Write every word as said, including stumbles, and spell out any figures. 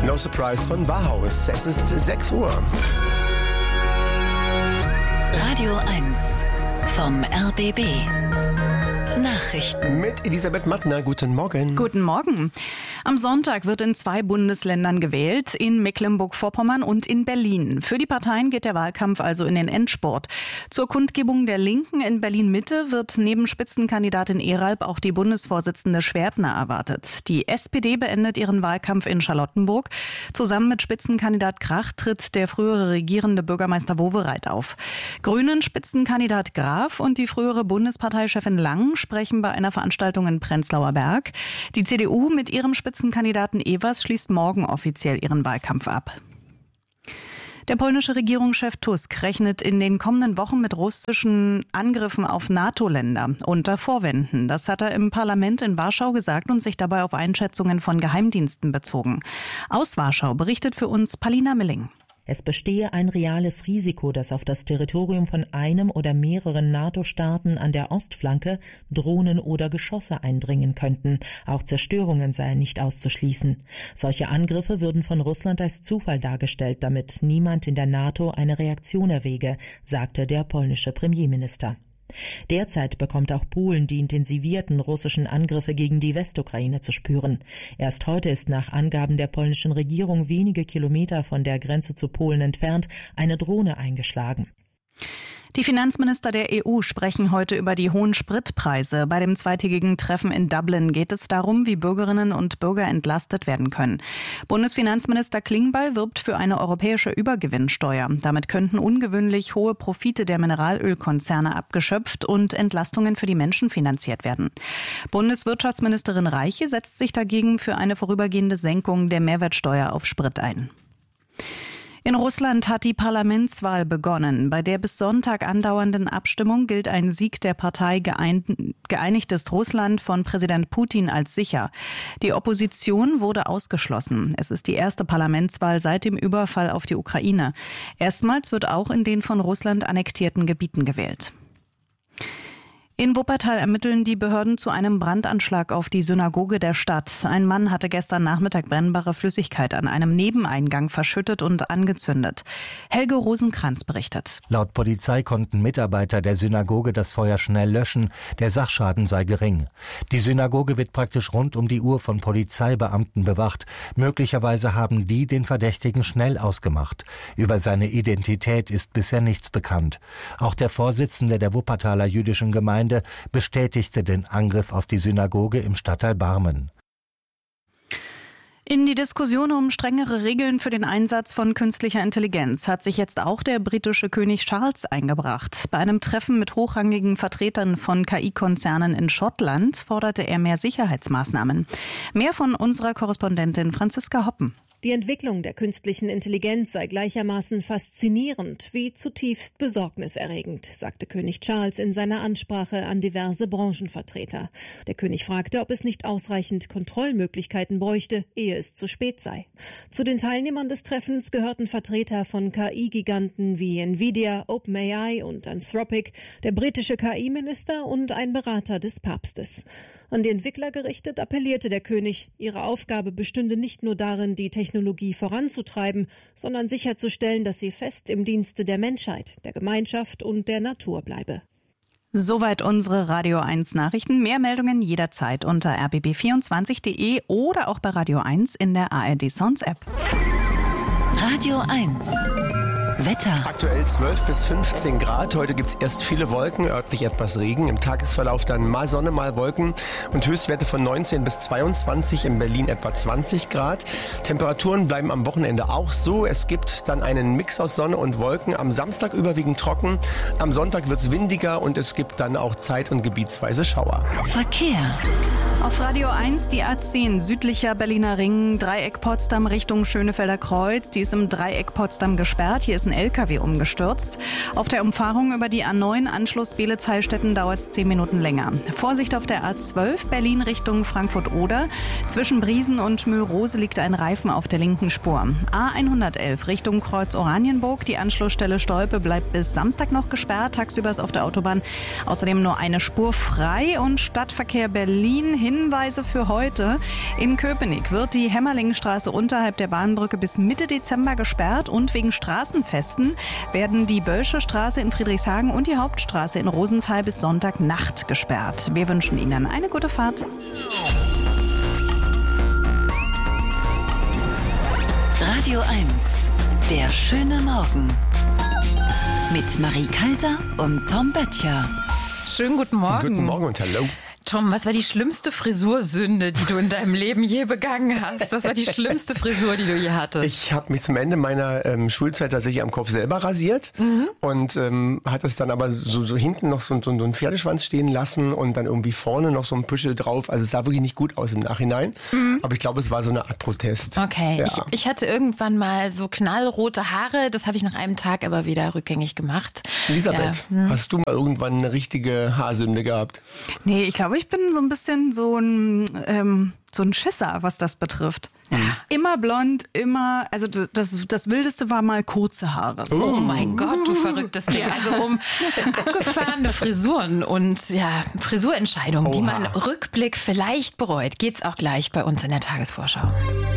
No Surprise von Warhaus. Es ist sechs Uhr. Radio eins vom R B B. Nachrichten. Mit Elisabeth Mattner, guten Morgen. Guten Morgen. Am Sonntag wird in zwei Bundesländern gewählt, in Mecklenburg-Vorpommern und in Berlin. Für die Parteien geht der Wahlkampf also in den Endspurt. Zur Kundgebung der Linken in Berlin-Mitte wird neben Spitzenkandidatin Eralb auch die Bundesvorsitzende Schwertner erwartet. Die S P D beendet ihren Wahlkampf in Charlottenburg. Zusammen mit Spitzenkandidat Krach tritt der frühere regierende Bürgermeister Wowereit auf. Grünen Spitzenkandidat Graf und die frühere Bundesparteichefin Lang sprechen bei einer Veranstaltung in Prenzlauer Berg. Die C D U mit ihrem Spitzenkandidaten Evers schließt morgen offiziell ihren Wahlkampf ab. Der polnische Regierungschef Tusk rechnet in den kommenden Wochen mit russischen Angriffen auf NATO-Länder unter Vorwänden. Das hat er im Parlament in Warschau gesagt und sich dabei auf Einschätzungen von Geheimdiensten bezogen. Aus Warschau berichtet für uns Palina Milling. Es bestehe ein reales Risiko, dass auf das Territorium von einem oder mehreren NATO-Staaten an der Ostflanke Drohnen oder Geschosse eindringen könnten. Auch Zerstörungen seien nicht auszuschließen. Solche Angriffe würden von Russland als Zufall dargestellt, damit niemand in der NATO eine Reaktion erwäge, sagte der polnische Premierminister. Derzeit bekommt auch Polen die intensivierten russischen Angriffe gegen die Westukraine zu spüren. Erst heute ist nach Angaben der polnischen Regierung wenige Kilometer von der Grenze zu Polen entfernt eine Drohne eingeschlagen. Die Finanzminister der E U sprechen heute über die hohen Spritpreise. Bei dem zweitägigen Treffen in Dublin geht es darum, wie Bürgerinnen und Bürger entlastet werden können. Bundesfinanzminister Klingbeil wirbt für eine europäische Übergewinnsteuer. Damit könnten ungewöhnlich hohe Profite der Mineralölkonzerne abgeschöpft und Entlastungen für die Menschen finanziert werden. Bundeswirtschaftsministerin Reiche setzt sich dagegen für eine vorübergehende Senkung der Mehrwertsteuer auf Sprit ein. In Russland hat die Parlamentswahl begonnen. Bei der bis Sonntag andauernden Abstimmung gilt ein Sieg der Partei Geeinigtes Russland von Präsident Putin als sicher. Die Opposition wurde ausgeschlossen. Es ist die erste Parlamentswahl seit dem Überfall auf die Ukraine. Erstmals wird auch in den von Russland annektierten Gebieten gewählt. In Wuppertal ermitteln die Behörden zu einem Brandanschlag auf die Synagoge der Stadt. Ein Mann hatte gestern Nachmittag brennbare Flüssigkeit an einem Nebeneingang verschüttet und angezündet. Helge Rosenkranz berichtet. Laut Polizei konnten Mitarbeiter der Synagoge das Feuer schnell löschen. Der Sachschaden sei gering. Die Synagoge wird praktisch rund um die Uhr von Polizeibeamten bewacht. Möglicherweise haben die den Verdächtigen schnell ausgemacht. Über seine Identität ist bisher nichts bekannt. Auch der Vorsitzende der Wuppertaler jüdischen Gemeinde bestätigte den Angriff auf die Synagoge im Stadtteil Barmen. In die Diskussion um strengere Regeln für den Einsatz von künstlicher Intelligenz hat sich jetzt auch der britische König Charles eingebracht. Bei einem Treffen mit hochrangigen Vertretern von K I-Konzernen in Schottland forderte er mehr Sicherheitsmaßnahmen. Mehr von unserer Korrespondentin Franziska Hoppen. Die Entwicklung der künstlichen Intelligenz sei gleichermaßen faszinierend wie zutiefst besorgniserregend, sagte König Charles in seiner Ansprache an diverse Branchenvertreter. Der König fragte, ob es nicht ausreichend Kontrollmöglichkeiten bräuchte, ehe es zu spät sei. Zu den Teilnehmern des Treffens gehörten Vertreter von K I-Giganten wie Nvidia, OpenAI und Anthropic, der britische K I-Minister und ein Berater des Papstes. An die Entwickler gerichtet appellierte der König, ihre Aufgabe bestünde nicht nur darin, die Technologie voranzutreiben, sondern sicherzustellen, dass sie fest im Dienste der Menschheit, der Gemeinschaft und der Natur bleibe. Soweit unsere Radio eins Nachrichten. Mehr Meldungen jederzeit unter r b b vierundzwanzig punkt d e oder auch bei Radio eins in der A R D Sounds App. Radio eins. Wetter. Aktuell zwölf bis fünfzehn Grad. Heute gibt es erst viele Wolken, örtlich etwas Regen. Im Tagesverlauf dann mal Sonne, mal Wolken und Höchstwerte von neunzehn bis zweiundzwanzig, in Berlin etwa zwanzig Grad. Temperaturen bleiben am Wochenende auch so. Es gibt dann einen Mix aus Sonne und Wolken. Am Samstag überwiegend trocken. Am Sonntag wird es windiger und es gibt dann auch zeit- und gebietsweise Schauer. Verkehr. Auf Radio eins die A zehn, südlicher Berliner Ring, Dreieck Potsdam Richtung Schönefelder Kreuz. Die ist im Dreieck Potsdam gesperrt. Hier ist ist ein L K W umgestürzt. Auf der Umfahrung über die A neun Anschluss Beelitz-Heilstätten dauert es zehn Minuten länger. Vorsicht auf der A zwölf Berlin Richtung Frankfurt-Oder. Zwischen Briesen und Mühlrose liegt ein Reifen auf der linken Spur. A hundertelf Richtung Kreuz Oranienburg. Die Anschlussstelle Stolpe bleibt bis Samstag noch gesperrt. Tagsüber ist auf der Autobahn außerdem nur eine Spur frei. Und Stadtverkehr Berlin, Hinweise für heute. In Köpenick wird die Hämmerlingstraße unterhalb der Bahnbrücke bis Mitte Dezember gesperrt. Und wegen Straßenfesten werden die Bölsche Straße in Friedrichshagen und die Hauptstraße in Rosenthal bis Sonntagnacht gesperrt. Wir wünschen Ihnen eine gute Fahrt. Radio eins, der schöne Morgen. Mit Marie Kaiser und Tom Böttcher. Schönen guten Morgen. Guten Morgen und hallo. Tom, was war die schlimmste Frisursünde, die du in deinem Leben je begangen hast? Was war die schlimmste Frisur, die du je hattest? Ich habe mich zum Ende meiner ähm, Schulzeit tatsächlich am Kopf selber rasiert mhm. und ähm, hat es dann aber so, so hinten noch so, so, so einen Pferdeschwanz stehen lassen und dann irgendwie vorne noch so ein Püschel drauf. Also es sah wirklich nicht gut aus im Nachhinein. Mhm. Aber ich glaube, es war so eine Art Protest. Okay, ja. ich, ich hatte irgendwann mal so knallrote Haare. Das habe ich nach einem Tag aber wieder rückgängig gemacht. Elisabeth, ja. mhm. hast du mal irgendwann eine richtige Haarsünde gehabt? Nee, ich glaube, ich bin so ein bisschen so ein, ähm, so ein Schisser, was das betrifft. Ja. Immer blond, immer, also das, das Wildeste war mal kurze Haare. So. Oh mein Gott, du verrücktes Ding. Also um abgefahrene Frisuren und ja, Frisurentscheidungen, Oha. die man Rückblick vielleicht bereut, geht's auch gleich bei uns in der Tagesvorschau.